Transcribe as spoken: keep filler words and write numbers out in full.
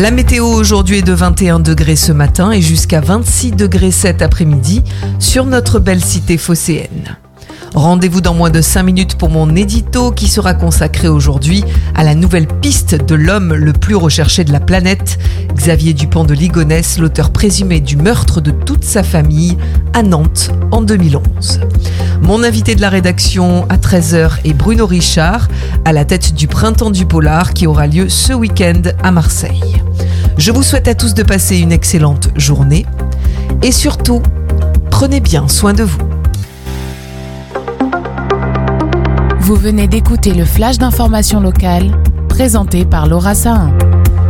La météo aujourd'hui est de vingt et un degrés ce matin et jusqu'à vingt-six degrés cet après-midi sur notre belle cité phocéenne. Rendez-vous dans moins de cinq minutes pour mon édito qui sera consacré aujourd'hui à la nouvelle piste de l'homme le plus recherché de la planète, Xavier Dupont de Ligonnès, l'auteur présumé du meurtre de toute sa famille à Nantes en deux mille onze. Mon invité de la rédaction à treize heures est Bruno Richard, à la tête du Printemps du Polar qui aura lieu ce week-end à Marseille. Je vous souhaite à tous de passer une excellente journée et surtout, prenez bien soin de vous. Vous venez d'écouter le flash d'information locale, présenté par Laura Sahin.